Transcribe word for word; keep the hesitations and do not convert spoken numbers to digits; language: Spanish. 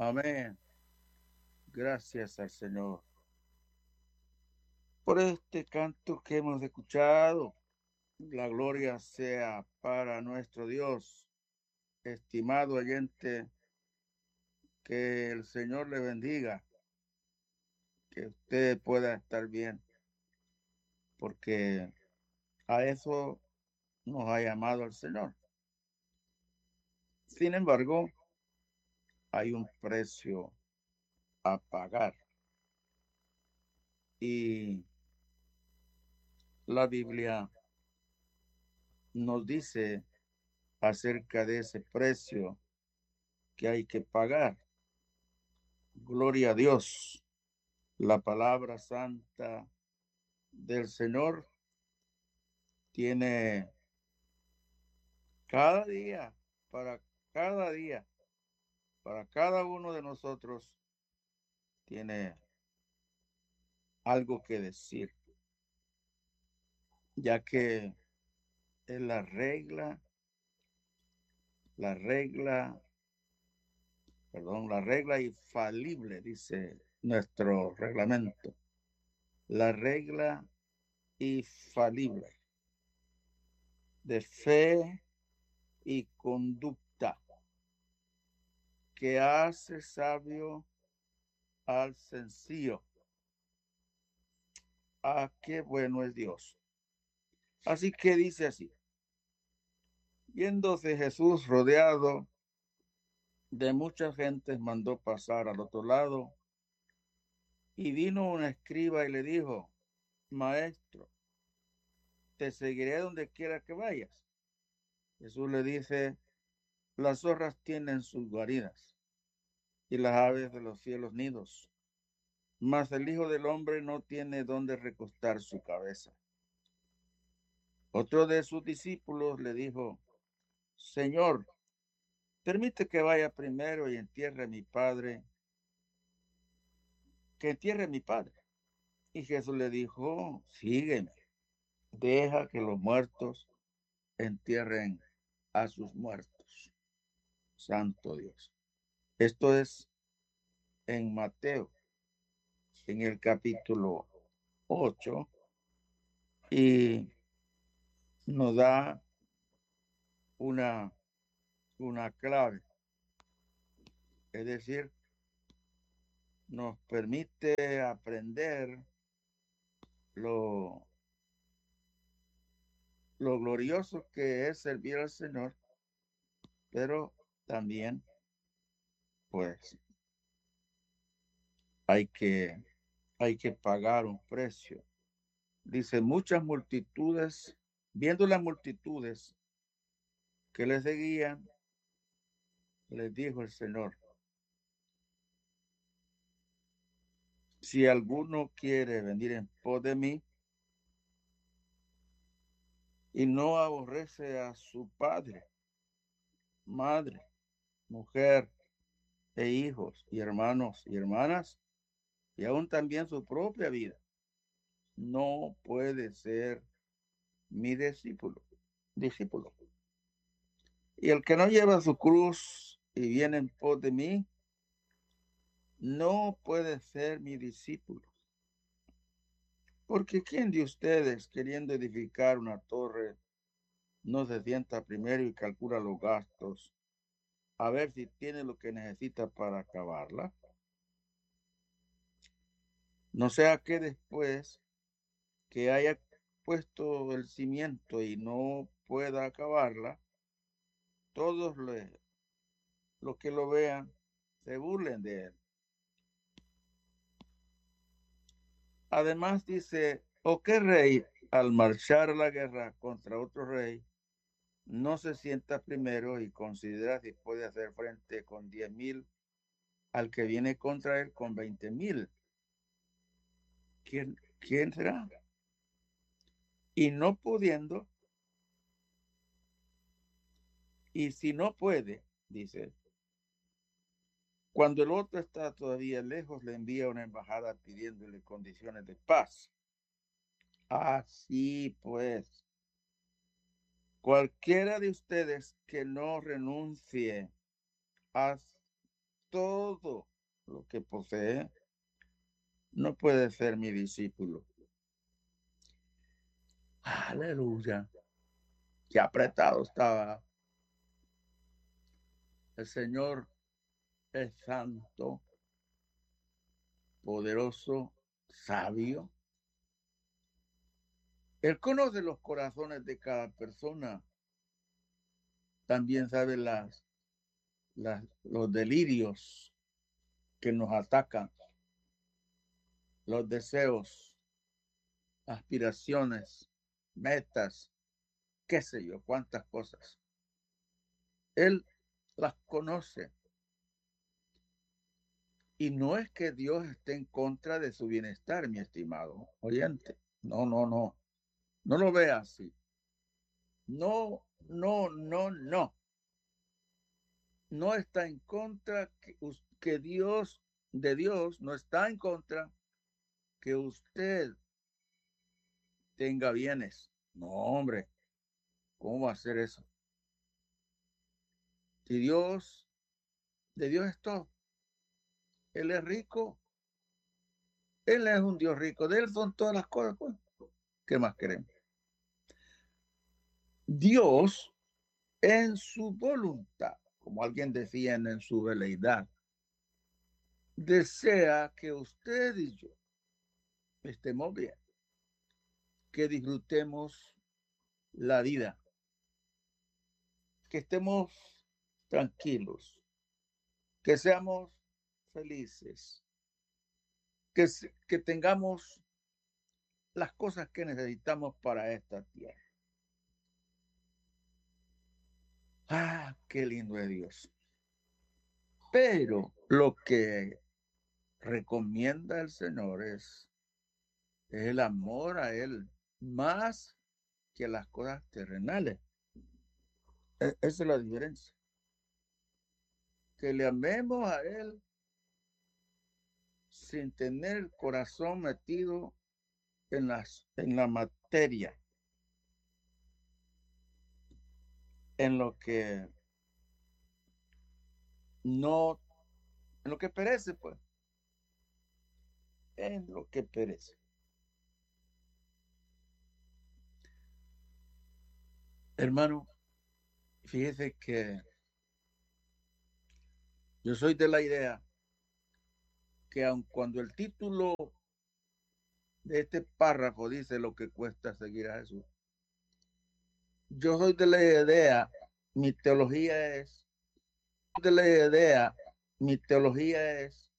Amén. Gracias al Señor por este canto que hemos escuchado. La gloria sea para nuestro Dios. Estimado oyente, que el Señor le bendiga, que usted pueda estar bien, porque a eso nos ha llamado el Señor. Sin embargo, hay un precio a pagar y la Biblia nos dice acerca de ese precio que hay que pagar. Gloria a Dios. La palabra santa del Señor tiene cada día, para cada día, para cada uno de nosotros, tiene algo que decir, ya que es la regla, la regla, perdón, la regla infalible, dice nuestro reglamento, la regla infalible de fe y conducta que hace sabio al sencillo. Ah, qué bueno es Dios. Así que dice así: viéndose Jesús rodeado de muchas gentes, mandó pasar al otro lado, y vino un escriba y le dijo: Maestro, te seguiré donde quiera que vayas. Jesús le dice: las zorras tienen sus guaridas y las aves de los cielos nidos, mas el Hijo del Hombre no tiene donde recostar su cabeza. Otro de sus discípulos le dijo: Señor, permite que vaya primero y entierre a mi padre, que entierre a mi padre. Y Jesús le dijo: sígueme, deja que los muertos entierren a sus muertos. Santo Dios. Esto es en Mateo, en el capítulo ocho, y nos da una, una clave, es decir, nos permite aprender lo, lo glorioso que es servir al Señor, pero también, pues, hay que, hay que pagar un precio. Dice: muchas multitudes, viendo las multitudes que les seguían, les dijo el Señor: si alguno quiere venir en pos de mí y no aborrece a su padre, madre, mujer e hijos y hermanos y hermanas, y aún también su propia vida, no puede ser mi discípulo. discípulo. Y el que no lleva su cruz y viene en pos de mí, no puede ser mi discípulo. Porque ¿quién de ustedes, queriendo edificar una torre, no se sienta primero y calcula los gastos, a ver si tiene lo que necesita para acabarla? No sea que después que haya puesto el cimiento y no pueda acabarla, todos le, los que lo vean se burlen de él. Además dice: ¿o qué rey, al marchar a la guerra contra otro rey, no se sienta primero y considera si puede hacer frente con diez mil al que viene contra él con veinte mil? ¿Quién, quién será? Y no pudiendo, y si no puede, dice, cuando el otro está todavía lejos, le envía una embajada pidiéndole condiciones de paz. Así pues, cualquiera de ustedes que no renuncie a todo lo que posee, no puede ser mi discípulo. Aleluya. Qué apretado estaba. El Señor es santo, poderoso, sabio. Él conoce los corazones de cada persona. También sabe las, las, los delirios que nos atacan, los deseos, aspiraciones, metas, qué sé yo, cuántas cosas. Él las conoce. Y no es que Dios esté en contra de su bienestar, mi estimado oyente. No, no, no. No lo vea así. No, no, no, no. No está en contra que, que Dios, de Dios, no está en contra que usted tenga bienes. No, hombre, ¿cómo va a hacer eso? Si Dios, de Dios es todo. Él es rico. Él es un Dios rico. De Él son todas las cosas. Pues. ¿Qué más queremos? Dios, en su voluntad, como alguien decía en su veleidad, desea que usted y yo estemos bien, que disfrutemos la vida, que estemos tranquilos, que seamos felices, que, que tengamos las cosas que necesitamos para esta tierra. Ah, qué lindo es Dios. Pero lo que recomienda el Señor es, es el amor a Él más que las cosas terrenales. E- esa es la diferencia. Que le amemos a Él sin tener el corazón metido en, las, en la materia, en lo que no, en lo que perece, pues, en lo que perece. Hermano, fíjese que yo soy de la idea que aun cuando el título de este párrafo dice lo que cuesta seguir a Jesús, yo soy de la idea, mi teología es, de la idea, mi teología es